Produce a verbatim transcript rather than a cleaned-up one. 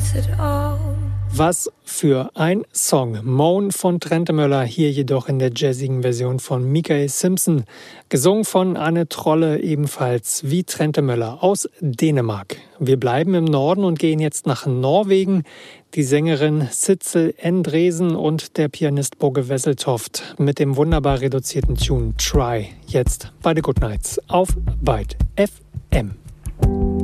worth it all. Was für ein Song. Moan von Trentemøller, hier jedoch in der jazzigen Version von Mikael Simpson. Gesungen von Anne Trolle, ebenfalls wie Trentemøller aus Dänemark. Wir bleiben im Norden und gehen jetzt nach Norwegen. Die Sängerin Sissel Endresen und der Pianist Boge Wesseltoft mit dem wunderbar reduzierten Tune Try. Jetzt bei The Good Nights auf Byte F M.